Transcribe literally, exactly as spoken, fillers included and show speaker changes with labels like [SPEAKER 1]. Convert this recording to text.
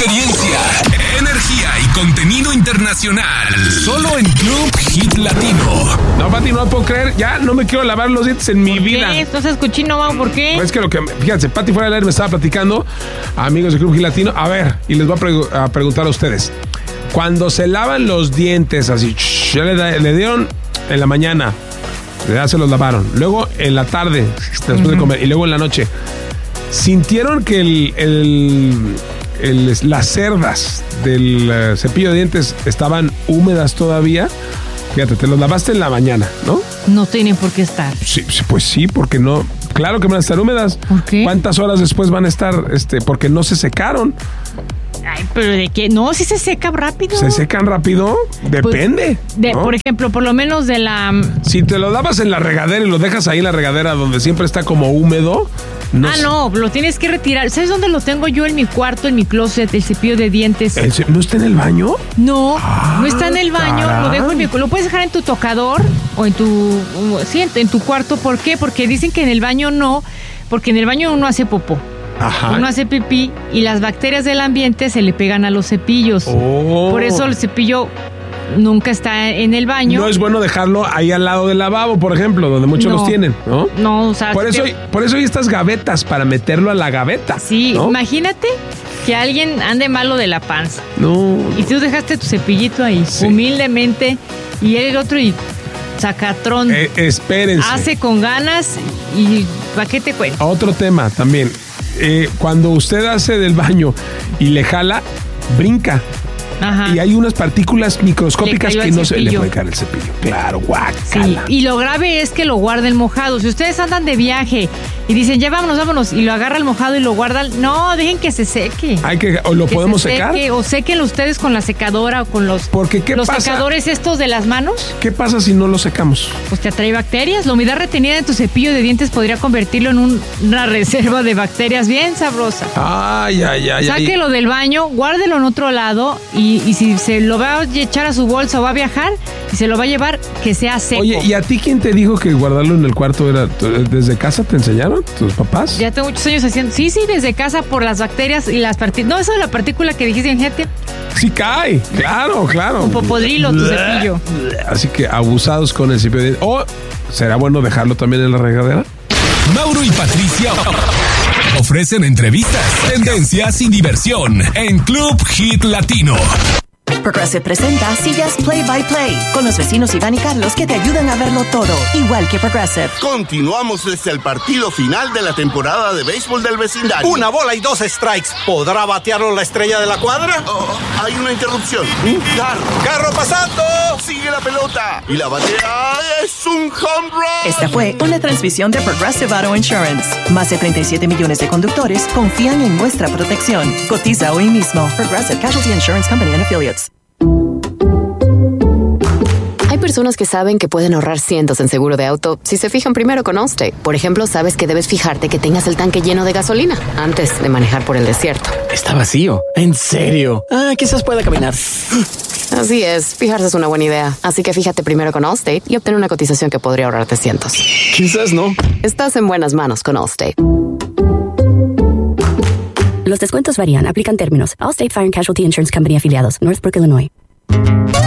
[SPEAKER 1] experiencia, energía y contenido internacional. Solo en Club Hit Latino.
[SPEAKER 2] No, Pati, no puedo creer. Ya no me quiero lavar los dientes en mi
[SPEAKER 3] ¿Por
[SPEAKER 2] vida.
[SPEAKER 3] qué? ¿Estás cochino, Mau? ¿Por qué?
[SPEAKER 2] Pues es que lo que... Fíjense, Pati fuera del aire me estaba platicando, amigos de Club Hit Latino. A ver, y les voy a, pregu- a preguntar a ustedes. Cuando se lavan los dientes así, ya le, da- le dieron en la mañana, ya se los lavaron. Luego en la tarde, después uh-huh. de comer, y luego en la noche. ¿Sintieron que el, el, el, las cerdas del uh, cepillo de dientes estaban húmedas todavía? Fíjate, te los lavaste en la mañana, ¿no?
[SPEAKER 3] No tienen por qué estar.
[SPEAKER 2] Sí, sí, pues sí, porque no... Claro que van a estar húmedas.
[SPEAKER 3] ¿Por qué?
[SPEAKER 2] ¿Cuántas horas después van a estar? Este, porque no se secaron.
[SPEAKER 3] Ay, pero ¿de qué? No, si se seca rápido.
[SPEAKER 2] ¿Se secan rápido? Depende.
[SPEAKER 3] Pues, de,
[SPEAKER 2] ¿no?
[SPEAKER 3] Por ejemplo, por lo menos de la...
[SPEAKER 2] Si te lo lavas en la regadera y lo dejas ahí en la regadera donde siempre está como húmedo... No
[SPEAKER 3] ah,
[SPEAKER 2] sé.
[SPEAKER 3] no, lo tienes que retirar. ¿Sabes dónde lo tengo yo? En mi cuarto, en mi closet, el cepillo de dientes.
[SPEAKER 2] ¿El ce- ¿No está en el baño?
[SPEAKER 3] No,
[SPEAKER 2] Ah,
[SPEAKER 3] no está en el baño.
[SPEAKER 2] caray.
[SPEAKER 3] Lo dejo en mi... Lo puedes dejar en tu tocador o en tu... Sí, en, en tu cuarto. ¿Por qué? Porque dicen que en el baño no, porque en el baño uno hace popó.
[SPEAKER 2] Ajá.
[SPEAKER 3] Uno hace pipí y las bacterias del ambiente se le pegan a los cepillos.
[SPEAKER 2] Oh.
[SPEAKER 3] Por eso el cepillo nunca está en el baño.
[SPEAKER 2] No es bueno dejarlo ahí al lado del lavabo, por ejemplo, donde muchos
[SPEAKER 3] No.
[SPEAKER 2] los tienen, ¿no?
[SPEAKER 3] No, o sea...
[SPEAKER 2] Por eso,
[SPEAKER 3] te-
[SPEAKER 2] por eso hay estas gavetas, para meterlo a la gaveta.
[SPEAKER 3] Sí,
[SPEAKER 2] ¿no?
[SPEAKER 3] imagínate que alguien ande malo de la panza
[SPEAKER 2] No.
[SPEAKER 3] y tú dejaste tu cepillito ahí,
[SPEAKER 2] Sí.
[SPEAKER 3] humildemente, y el otro y sacatrón
[SPEAKER 2] Eh, espérense.
[SPEAKER 3] hace con ganas y ¿para qué te cuento?
[SPEAKER 2] Otro tema también. Eh, cuando usted hace del baño y le jala, brinca.
[SPEAKER 3] Ajá.
[SPEAKER 2] Y hay unas partículas microscópicas
[SPEAKER 3] Le cayó
[SPEAKER 2] que
[SPEAKER 3] al
[SPEAKER 2] no se le
[SPEAKER 3] cepillo.
[SPEAKER 2] puede caer el cepillo. Claro,
[SPEAKER 3] Sí,
[SPEAKER 2] guácala.
[SPEAKER 3] y lo grave es que lo guarden mojado. Si ustedes andan de viaje y dicen, ya vámonos, vámonos, y lo agarra el mojado y lo guardan, no, dejen que se seque.
[SPEAKER 2] Hay que, o lo
[SPEAKER 3] Que
[SPEAKER 2] podemos
[SPEAKER 3] se
[SPEAKER 2] secar.
[SPEAKER 3] seque, o séquenlo ustedes con la secadora o con los,
[SPEAKER 2] Porque ¿qué
[SPEAKER 3] los
[SPEAKER 2] pasa?
[SPEAKER 3] secadores estos de las manos.
[SPEAKER 2] ¿Qué pasa si no lo secamos?
[SPEAKER 3] Pues te atrae bacterias. La humedad retenida en tu cepillo de dientes podría convertirlo en un- una reserva de bacterias bien sabrosa.
[SPEAKER 2] Ay, ay, ay. ay.
[SPEAKER 3] Sáquelo del baño, guárdelo en otro lado y, y si se lo va a echar a su bolsa o va a viajar y se lo va a llevar, que sea seco.
[SPEAKER 2] Oye, ¿y a ti quién te dijo que guardarlo en el cuarto era? ¿Desde casa te enseñaron? ¿Tus papás?
[SPEAKER 3] Ya tengo muchos años haciendo. Sí, sí, desde casa por las bacterias y las partículas. No, eso de la partícula que dijiste, fíjate,
[SPEAKER 2] Sí cae, claro, claro.
[SPEAKER 3] un popodrilo tu cepillo.
[SPEAKER 2] Así que abusados con el cepillo de dientes. ¿O será bueno dejarlo también en la regadera?
[SPEAKER 1] Mauro y Patricia ofrecen entrevistas, tendencias y diversión en Club Hit Latino.
[SPEAKER 4] Progressive presenta Sillas Play by Play con los vecinos Iván y Carlos que te ayudan a verlo todo, igual que Progressive.
[SPEAKER 5] Continuamos desde el partido final de la temporada de béisbol del vecindario.
[SPEAKER 6] Una bola y dos strikes. ¿Podrá batearlo la estrella de la cuadra?
[SPEAKER 5] Oh, hay una interrupción. Un carro.
[SPEAKER 6] ¡Carro pasando!
[SPEAKER 5] Sigue la pelota. Y la batea es un home run.
[SPEAKER 4] Esta fue una transmisión de Progressive Auto Insurance. Más de treinta y siete millones de conductores confían en nuestra protección. Cotiza hoy mismo. Progressive Casualty Insurance Company and Affiliates.
[SPEAKER 7] Hay personas que saben que pueden ahorrar cientos en seguro de auto si se fijan primero con Allstate. Por ejemplo, sabes que debes fijarte que tengas el tanque lleno de gasolina antes de manejar por el desierto.
[SPEAKER 8] Está vacío. ¿En serio? Ah, quizás pueda caminar.
[SPEAKER 7] Así es, fijarse es una buena idea. Así que fíjate primero con Allstate y obtén una cotización que podría ahorrarte cientos.
[SPEAKER 8] Quizás no.
[SPEAKER 7] Estás en buenas manos con Allstate.
[SPEAKER 9] Los descuentos varían. Aplican términos. Allstate Fire and Casualty Insurance Company afiliados. Northbrook, Illinois.